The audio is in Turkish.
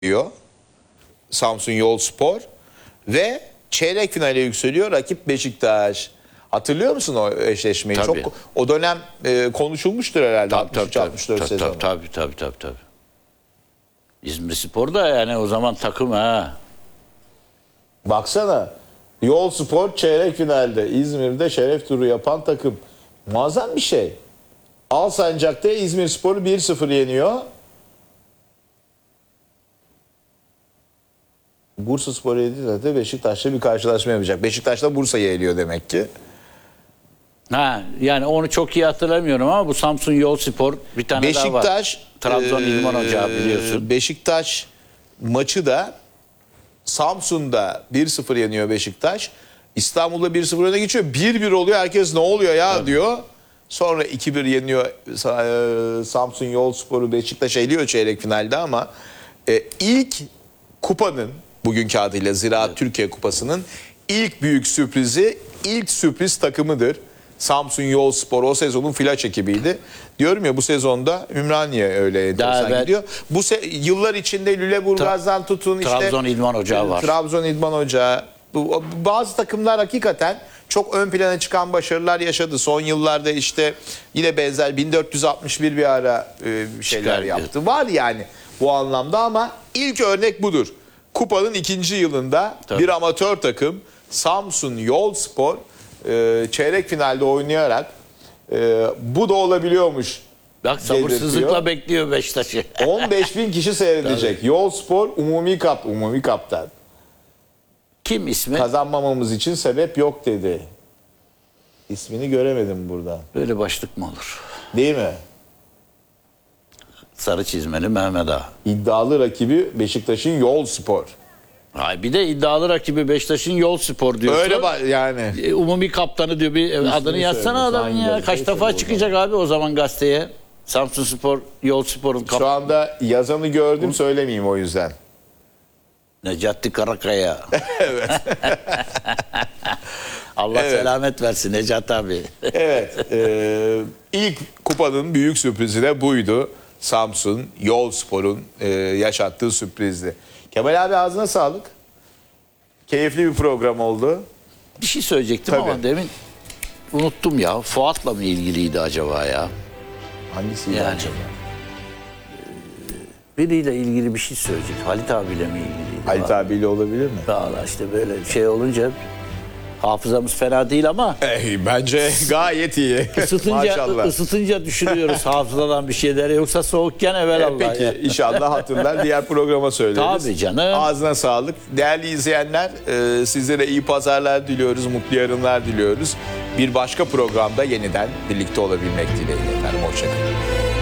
diyor Samsun Yolspor ve çeyrek finale yükseliyor rakip Beşiktaş. Hatırlıyor musun o eşleşmeyi? Tabii. Çok o dönem konuşulmuştur herhalde. Tabii. 63-64 sezonu. Tabii. İzmirspor da yani o zaman takım ha. Baksana, Yolspor çeyrek finalde İzmir'de şeref turu yapan takım. Muazzam bir şey. Alsancak'ta İzmirspor'u 1-0 yeniyor. Bursaspor yediğinde de Beşiktaş'la bir karşılaşma yapacak. Beşiktaş da Bursa'yı eliyor demek ki. Ha yani onu çok iyi hatırlamıyorum ama bu Samsun Yolspor bir tane daha var. Beşiktaş Trabzon İlman Ocağı biliyorsun. Beşiktaş maçı da Samsun'da 1-0 yeniyor Beşiktaş. İstanbul'da 1-0 öne geçiyor. 1-1 oluyor. Herkes ne oluyor ya diyor. Sonra 2-1 yeniyor Samsun Yolspor'u, Beşiktaş eliyor çeyrek finalde ama ilk kupanın, bugünkü adıyla Ziraat Türkiye Kupası'nın ilk büyük sürprizi, ilk sürpriz takımıdır. Samsun Yolspor o sezonun flaş ekibiydi. Diyorum ya, bu sezonda Ümraniye öyle enteresan gidiyor. Bu yıllar içinde Lüleburgaz'dan tutun işte Trabzon İlman Ocağı var. Trabzon İdman Ocağı. Bazı takımlar hakikaten çok ön plana çıkan başarılar yaşadı. Son yıllarda işte yine benzer 1461 bir ara şeyler yaptı. Var yani bu anlamda ama ilk örnek budur. Kupanın ikinci yılında bir amatör takım Samsun Yolspor çeyrek finalde oynayarak bu da olabiliyormuş. Bak sabırsızlıkla bekliyor Beşiktaş'ı. 15.000 kişi seyredecek. Yolspor Umumi Kaptan. Kim ismi? Kazanmamamız için sebep yok dedi. İsmini göremedim burada. Böyle başlık mı olur? Değil mi? Sarı çizmeli Mehmet Ağa. İddialı rakibi Beşiktaş'ın Yolspor. Hay bir de iddialı rakibi Beşiktaş'ın Yolspor diyorsun. Öyle yani. Umumi kaptanı diyor, bir adını yazsana adamın ya. Kaç defa çıkacak abi o zaman gazeteye? Samsunspor, Yolspor'un Şu kaptanı. anda yazanı gördüm, söylemeyeyim o yüzden. Necati Karakaya. Evet. Allah selamet versin Necati abi. Evet. İlk kupanın büyük sürprizi de buydu. Samsun Yolspor'un yaşattığı sürprizdi. Kemal abi, ağzına sağlık. Keyifli bir program oldu. Bir şey söyleyecektim ama demin unuttum ya. Fuat'la mı ilgiliydi acaba ya? Hangisiydi Yani, acaba? Biriyle ilgili bir şey söyleyecek. Halit abiyle mi ilgiliydi? Halit abiyle olabilir mi? Valla işte böyle şey olunca hafızamız fena değil ama Bence gayet iyi. Maşallah. ısıtınca düşünüyoruz hafızadan bir şeyleri. Yoksa soğukken evvelallah. Peki ya. inşallah hatırlar, diğer programa söyleriz. Tabii canım. Ağzına sağlık. Değerli izleyenler, sizlere iyi pazarlar diliyoruz, mutlu yarınlar diliyoruz. Bir başka programda yeniden birlikte olabilmek dileğiyle efendim. Hoşçakalın.